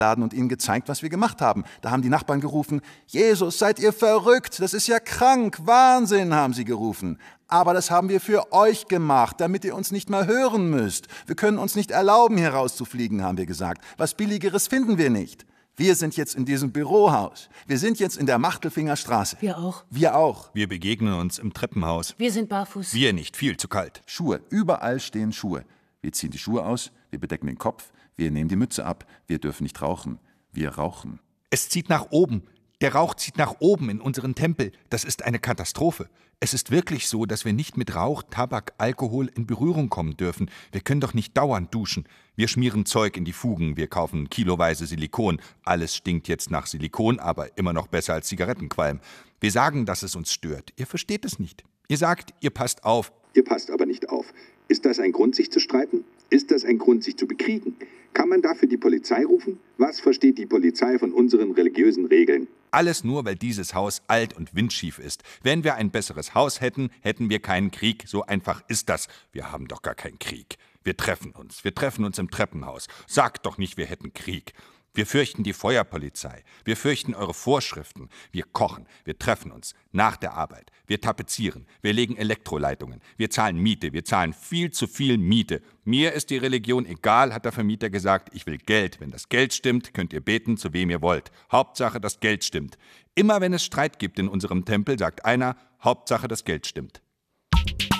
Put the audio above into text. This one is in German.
und ihnen gezeigt, was wir gemacht haben. Da haben die Nachbarn gerufen, Jesus, seid ihr verrückt, das ist ja krank, Wahnsinn, haben sie gerufen. Aber das haben wir für euch gemacht, damit ihr uns nicht mal hören müsst. Wir können uns nicht erlauben, hier rauszufliegen, haben wir gesagt. Was Billigeres finden wir nicht. Wir sind jetzt in diesem Bürohaus. Wir sind jetzt in der Machtelfinger Straße. Wir auch. Wir auch. Wir begegnen uns im Treppenhaus. Wir sind barfuß. Wir nicht, viel zu kalt. Schuhe, überall stehen Schuhe. Wir ziehen die Schuhe aus, wir bedecken den Kopf, wir nehmen die Mütze ab, wir dürfen nicht rauchen. Wir rauchen. Es zieht nach oben. Der Rauch zieht nach oben in unseren Tempel. Das ist eine Katastrophe. Es ist wirklich so, dass wir nicht mit Rauch, Tabak, Alkohol in Berührung kommen dürfen. Wir können doch nicht dauernd duschen. Wir schmieren Zeug in die Fugen, wir kaufen kiloweise Silikon. Alles stinkt jetzt nach Silikon, aber immer noch besser als Zigarettenqualm. Wir sagen, dass es uns stört. Ihr versteht es nicht. Ihr sagt, ihr passt auf. Ihr passt aber nicht auf. Ist das ein Grund, sich zu streiten? Ist das ein Grund, sich zu bekriegen? Kann man dafür die Polizei rufen? Was versteht die Polizei von unseren religiösen Regeln? Alles nur, weil dieses Haus alt und windschief ist. Wenn wir ein besseres Haus hätten, hätten wir keinen Krieg. So einfach ist das. Wir haben doch gar keinen Krieg. Wir treffen uns im Treppenhaus. Sagt doch nicht, wir hätten Krieg. Wir fürchten die Feuerpolizei. Wir fürchten eure Vorschriften. Wir kochen. Wir treffen uns. Nach der Arbeit. Wir tapezieren. Wir legen Elektroleitungen. Wir zahlen Miete. Wir zahlen viel zu viel Miete. Mir ist die Religion egal, hat der Vermieter gesagt. Ich will Geld. Wenn das Geld stimmt, könnt ihr beten, zu wem ihr wollt. Hauptsache, das Geld stimmt. Immer wenn es Streit gibt in unserem Tempel, sagt einer, Hauptsache, das Geld stimmt.